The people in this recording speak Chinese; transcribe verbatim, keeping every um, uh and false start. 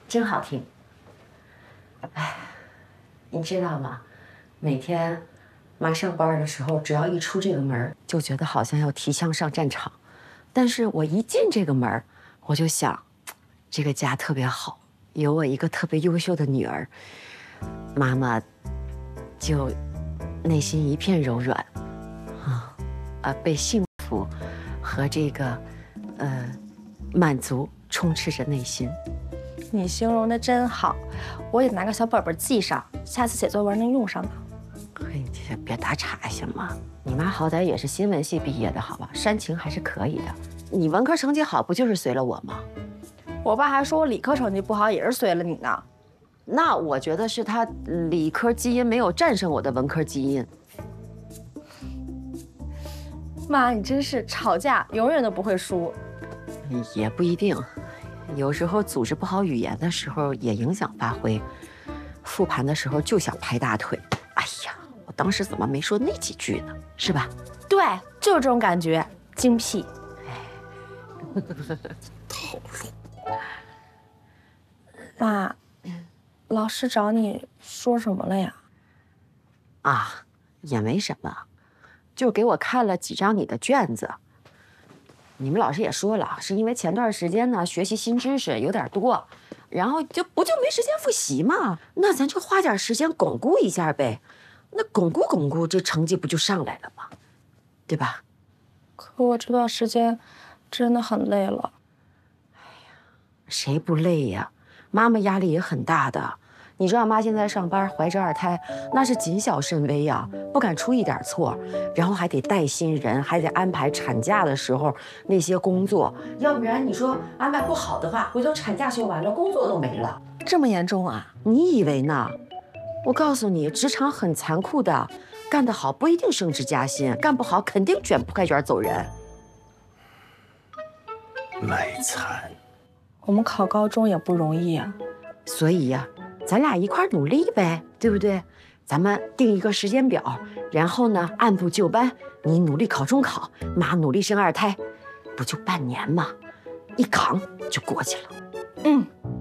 真好听。哎，你知道吗？每天妈上班的时候，只要一出这个门，就觉得好像要提枪上战场。但是我一进这个门，我就想，这个家特别好，有我一个特别优秀的女儿，妈妈就内心一片柔软，啊啊，被幸福和这个呃满足充斥着内心。 你形容的真好，我得拿个小本本记上，下次写作文能用上呢。 嘿，你别打岔行吗？你妈好歹也是新闻系毕业的，好吧，煽情还是可以的。你文科成绩好，不就是随了我吗？ 我爸还说我理科成绩不好，也是随了你呢。 那我觉得是他理科基因没有战胜我的文科基因。 妈，你真是吵架永远都不会输。 也不一定。有时候组织不好语言的时候也影响发挥，复盘的时候就想拍大腿。哎呀，我当时怎么没说那几句呢？是吧？ 对，就是这种感觉，精辟。 套路。 妈，老师找你说什么了呀？ 啊，也没什么，就给我看了几张你的卷子。你们老师也说了，是因为前段时间呢学习新知识有点多，然后就不就没时间复习嘛？那咱就花点时间巩固一下呗。那巩固巩固，这成绩不就上来了吗？对吧？ 可我这段时间真的很累了。 哎呀，谁不累呀？妈妈压力也很大的。你知道妈现在上班怀着二胎，那是谨小慎微呀，不敢出一点错，然后还得带新人，还得安排产假的时候那些工作，要不然你说安排不好的话，回头产假休完了，工作都没了。 这么严重啊？ 你以为呢？我告诉你，职场很残酷的，干得好不一定升职加薪，干不好肯定卷铺盖卷走人。 卖惨。 我们考高中也不容易啊， 所以呀。咱俩一块努力呗，对不对？咱们定一个时间表，然后呢，按部就班，你努力考中考，妈努力生二胎，不就半年吗？一扛就过去了。 嗯。